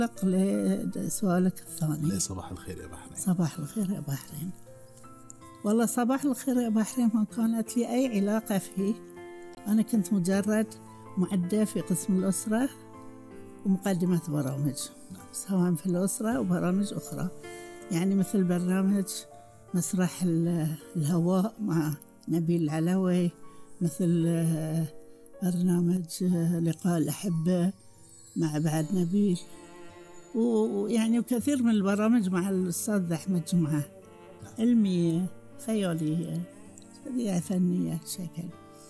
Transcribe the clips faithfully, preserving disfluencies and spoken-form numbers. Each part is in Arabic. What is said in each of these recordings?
لسؤالك الثاني. ليه صباح الخير يا بحرين؟ صباح الخير يا بحرين. والله صباح الخير يا بحرين ما كانت لي أي علاقة فيه. أنا كنت مجرد معدة في قسم الأسرة ومقدمة برامج، سواء في الأسرة وبرامج أخرى، يعني مثل برنامج مسرح الهواء مع نبيل العلوي، مثل برنامج لقاء الأحبة مع بعد نبيل، ويعني وكثير من البرامج مع الأستاذ أحمد جمعة، علمية خيالية فنية شكل.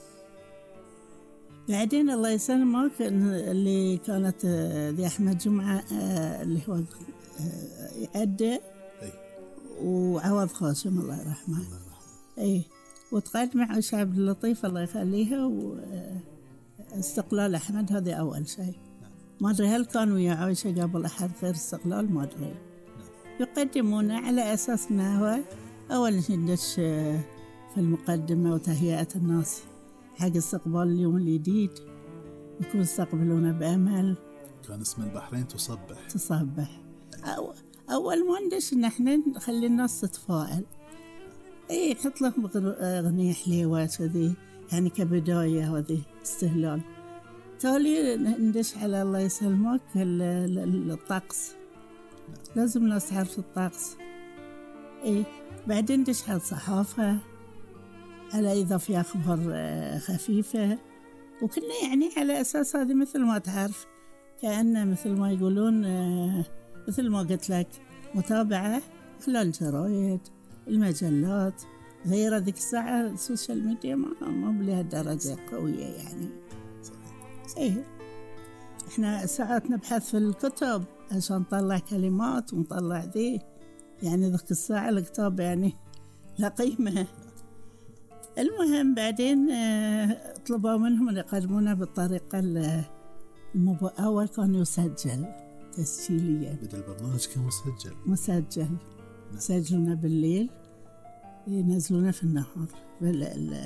بعدين الله يسلمك اللي كانت ذي أحمد جمعة اللي هو يأدي وعوض خاشم الله يرحمه، اي وتقدم عائشة عبد اللطيف الله يخليها، واستقلال أحمد هذا أول شيء. ما أدري هل كانوا ويا عائشة قبل أحد غير استقلال، ما أدري. يقدمونه على أساس أنه هو أول شيء ندش في المقدمة وتهيئة الناس حق استقبال اليوم الجديد، يكون يستقبلونه بأمل. كان اسم البحرين تصبح تصبح أو أول ما ندش إن إحنا نخلي الناس تتفائل، إيه نحط لهم أغنية حلوة كذي يعني كبداية، هذه استهلال. تالي ندش على الله يسلمك الطقس، لازم الناس تعرف الطقس. إيه بعدين ندش على الصحافة، على إذا في أخبار خفيفة، وكنا يعني على أساس هذه مثل ما تعرف كأنه مثل ما يقولون مثل ما قلت لك متابعة خلال الجرايد المجلات غير. ذيك الساعة السوشيال ميديا ما ما بلهالدرجة قوية يعني. إيه إحنا ساعات نبحث في الكتب عشان نطلع كلمات ونطلع ذي، يعني ذيك الساعة الكتاب يعني لا قيمة. المهم بعدين طلبوا منهم أن يقدمونا بالطريقة المب... أول كان يسجل تسجيلية، بدأ البرنامج كان مسجل مسجل يسجلونا بالليل ينزلونا في النهار بال...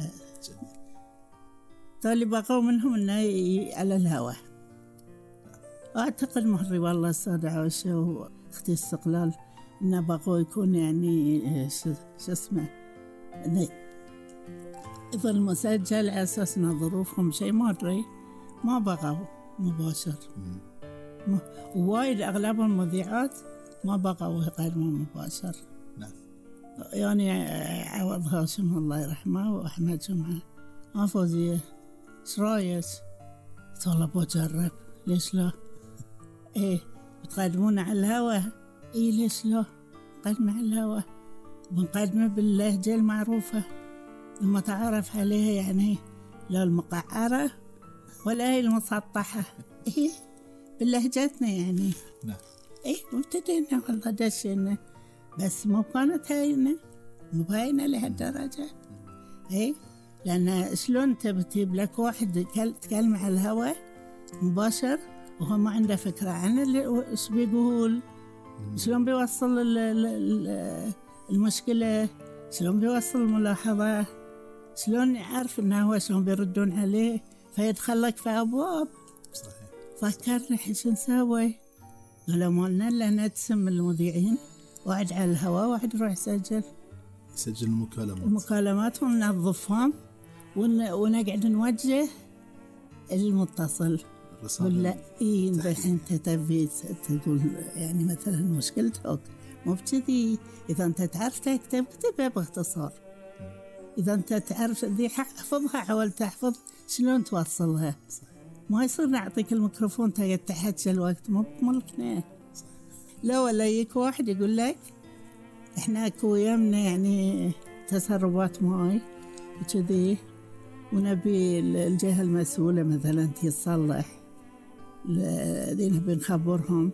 تالي بقوا منهم أنه ي... على الهواء. أعتقد مهري والله السادة عائشة وأختي استقلال أنه بقوا يكون يعني شو اسمه أنه يظل مسجل على أساس أن ظروفهم شيء ما أدري، ما بقوا مباشر. م... وايد أغلب المذيعات ما بقوا يقدمون مباشر. نعم. يعني عوض هاشم الله يرحمه وأحمد جمعة، ما فوزية ايش رايك؟ والله بجرب، ليش لا؟ ايه بتقدمون على الهوا؟ ايه ليش لا؟ نقدم على الهوا، بنقدمه باللهجة المعروفة المتعارف عليها، يعني لا المقعرة ولا هي المسطحة، ايه بلهجتنا يعني. نعم. ايه وابتدينا والله دشينا، بس مو كانت هاينة مو باينة لهالدرجة. ايه لأن شلون تبتيب لك واحد يتكلم على الهواء مباشر وهو ما عنده فكرة عن اللي ايش بيقول، شلون بيوصل المشكلة، شلون بيوصل الملاحظة، شلون يعرف انه هو شلون بيردون عليه، فيدخلك في أبواب. صحيح. فكرنا حيش نسوي، قالوا مالنا إلا نتسم المذيعين، واحد على الهواء واحد يروح يسجل يسجل المكالمات المكالمات وننظفهم ون... ونقعد نوجه المتصل ولا إيه أنت تبي تقول يعني مثلا مشكلتك، مو بكذي. إذا أنت تعرف تكتب اكتبها باختصار، إذا أنت تعرف ذي حفظها حاول تحفظ شلون توصلها. ما يصير نعطيك الميكروفون تقعد تحكي الوقت، مو بملكنا. لا ولا يك واحد يقول لك إحنا أكو يمنا يعني تسربات ماي وكذي، ونبي الجهة المسؤولة مثلا تصلح الذين بنخبرهم،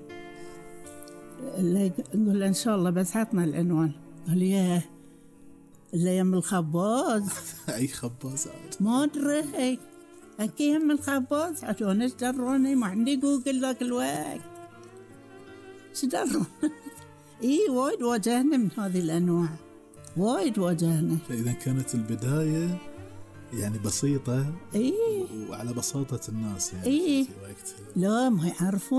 نقول له إن شاء الله بس عطنا العنوان. قال ياه اللي يم الخباز أي خباز عاد ما أدري أكي يم الخباز عشان إيش دروني، ما عندي جوجل ذاك الوقت إيش درون. إيه وايد واجهنا من هذه الأنواع، وايد واجهنا. فإذا كانت البداية يعني بسيطة، إيه وعلى بساطة الناس يعني إيه في وقتها لا ما يعرفون.